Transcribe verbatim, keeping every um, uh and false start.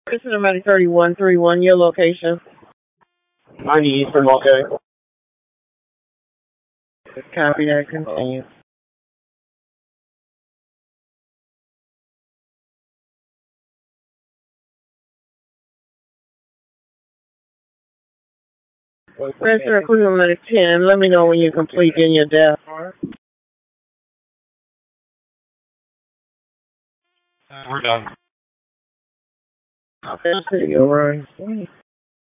This is about thirty-one thirty-one, your location. ninety Eastern, okay. Copy that, continue. Pressure equivalent of ten. Let me know when you complete in your death. We're done. Okay, you're right.